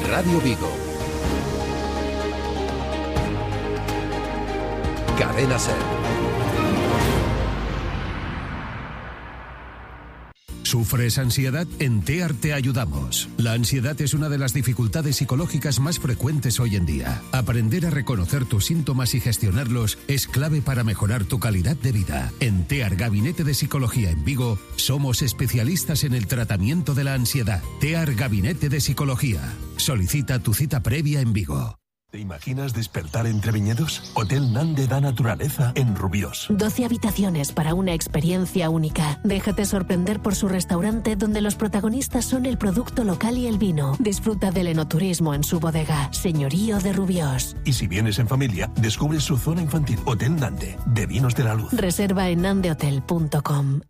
Radio Vigo. Cadena SER. ¿Sufres ansiedad? En TEAR te ayudamos. La ansiedad es una de las dificultades psicológicas más frecuentes hoy en día. Aprender a reconocer tus síntomas y gestionarlos es clave para mejorar tu calidad de vida. En TEAR Gabinete de Psicología en Vigo, somos especialistas en el tratamiento de la ansiedad. TEAR Gabinete de Psicología. Solicita tu cita previa en Vigo. ¿Te imaginas despertar entre viñedos? Hotel Nande da naturaleza en Rubiós. 12 habitaciones para una experiencia única. Déjate sorprender por su restaurante donde los protagonistas son el producto local y el vino. Disfruta del enoturismo en su bodega. Señorío de Rubiós. Y si vienes en familia, descubre su zona infantil. Hotel Nande, de Vinos de la Luz. Reserva en nandehotel.com.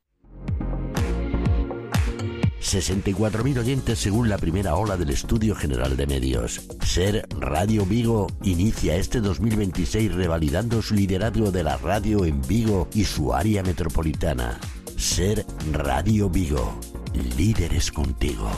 64.000 oyentes según la primera ola del Estudio General de Medios. SER Radio Vigo inicia este 2026 revalidando su liderazgo de la radio en Vigo y su área metropolitana. SER Radio Vigo. Líderes contigo.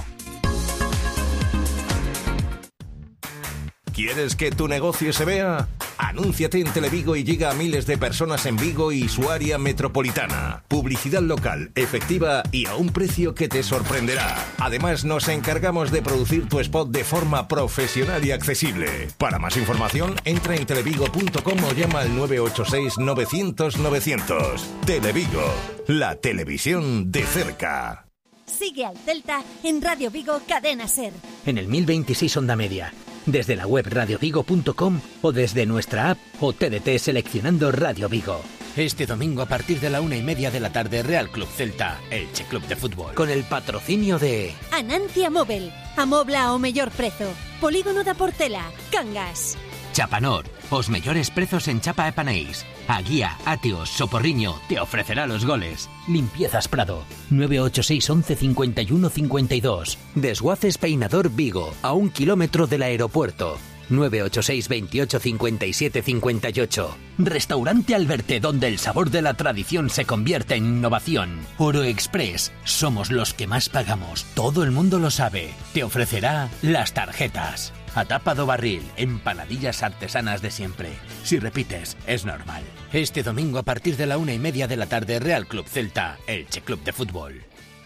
¿Quieres que tu negocio se vea? Anúnciate en Televigo y llega a miles de personas en Vigo y su área metropolitana. Publicidad local, efectiva y a un precio que te sorprenderá. Además, nos encargamos de producir tu spot de forma profesional y accesible. Para más información, entra en televigo.com o llama al 986 900 900. Televigo, la televisión de cerca. Sigue al Celta en Radio Vigo Cadena SER. En el 1026 onda media. Desde la web radiovigo.com o desde nuestra app o TDT seleccionando Radio Vigo. Este domingo a partir de la 1:30 de la tarde, Real Club Celta, Elche Club de Fútbol. Con el patrocinio de Anantia Móvil, amobla ao mellor prezo. Polígono da Portela, Cangas. Chapanor, os mellores prezos en chapa e panéis. A Guía, Ateos, Soporriño te ofrecerá los goles. Limpiezas Prado, 986 11 51 52. Desguaces Peinador Vigo, a 1 kilómetro del aeropuerto. 986 28 57 58. Restaurante Alberte, donde el sabor de la tradición se convierte en innovación. Oro Express, somos los que más pagamos, todo el mundo lo sabe. Te ofrecerá las tarjetas. A tapa do barril, empanadillas artesanas de siempre. Si repites, es normal. Este domingo a partir de la 1:30 de la tarde, Real Club Celta, Elche Club de Fútbol.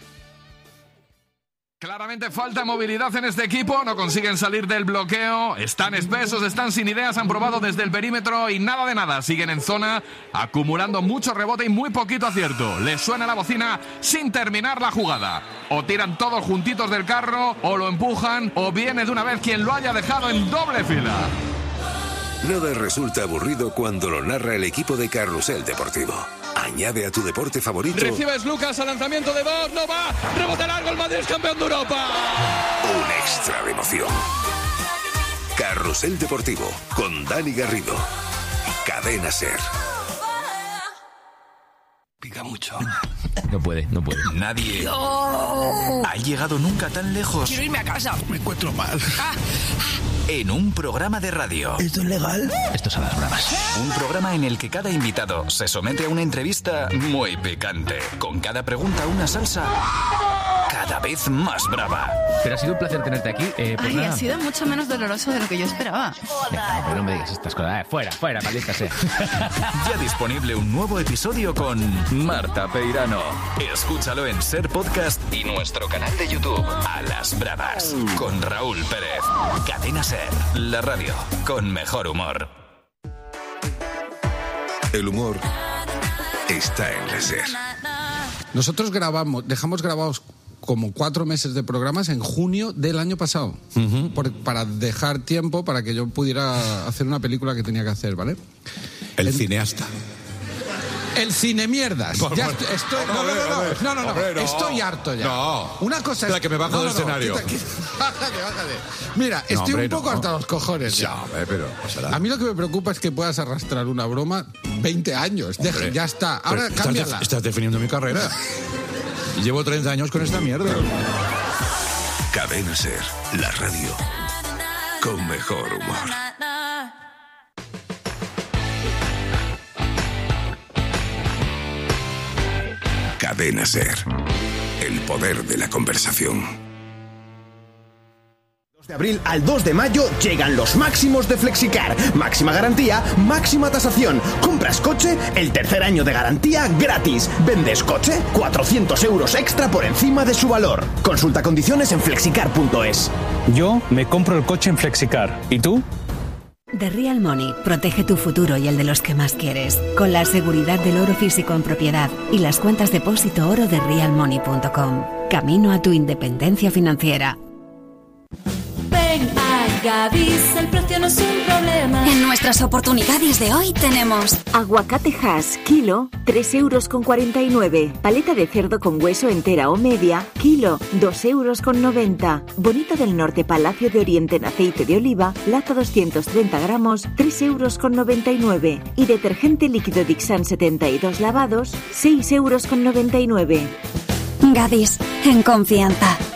Claramente falta movilidad en este equipo, no consiguen salir del bloqueo, están espesos, están sin ideas, han probado desde el perímetro y nada de nada, siguen en zona, acumulando mucho rebote y muy poquito acierto. Les suena la bocina sin terminar la jugada. O tiran todos juntitos del carro, o lo empujan, o viene de una vez quien lo haya dejado en doble fila. Nada resulta aburrido cuando lo narra el equipo de Carrusel Deportivo. Añade a tu deporte favorito. Recibes Lucas al lanzamiento de dos, no va, rebote largo, el Madrid es campeón de Europa. Un extra de emoción. Carrusel Deportivo con Dani Garrido. Cadena SER. Pica mucho. No puede. Nadie ha llegado nunca tan lejos. Quiero irme a casa. Me encuentro mal. En un programa de radio. ¿Esto es legal? Esto es a las bravas. Un programa en el que cada invitado se somete a una entrevista muy picante. Con cada pregunta una salsa cada vez más brava. Pero ha sido un placer tenerte aquí. Pues nada. Ha sido mucho menos doloroso de lo que yo esperaba. No me digas estas cosas. Fuera, maldita sea. Ya disponible un nuevo episodio con Marta Peirano. Escúchalo en SER Podcast y nuestro canal de YouTube. A las bravas. Con Raúl Pérez. Cadena SER. La radio con mejor humor. El humor está en la SER. Nosotros dejamos grabados como 4 meses de programas en junio del año pasado, para dejar tiempo para que yo pudiera hacer una película que tenía que hacer, ¿vale? El cineasta. El cine mierdas. Ya estoy. No. Estoy harto ya. No. Una cosa es. Espera, que me bajo del escenario. Bájate. Mira, estoy un poco harto a los cojones. Ya, pero. A mí lo que me preocupa es que puedas arrastrar una broma 20 años. Ya está. Ahora cámbiala. Estás definiendo mi carrera. Llevo 30 años con esta mierda. Cadena SER, la radio con mejor humor. Cadena SER, el poder de la conversación. De abril al 2 de mayo llegan los máximos de Flexicar. Máxima garantía, máxima tasación. Compras coche, el tercer año de garantía gratis. ¿Vendes coche? 400 euros extra por encima de su valor. Consulta condiciones en flexicar.es. Yo me compro el coche en Flexicar. ¿Y tú? The Real Money protege tu futuro y el de los que más quieres, con la seguridad del oro físico en propiedad y las cuentas depósito oro de realmoney.com. Camino a tu independencia financiera. Ven a Gadis, el precio no es un problema. En nuestras oportunidades de hoy tenemos aguacate Hass, kilo, 3,49 €. Paleta de cerdo con hueso entera o media, kilo, 2,90 €. Bonito del Norte Palacio de Oriente en aceite de oliva, lata 230 gramos, 3,99 €. Y detergente líquido Dixan 72 lavados, 6,99 €. Gadis, en confianza.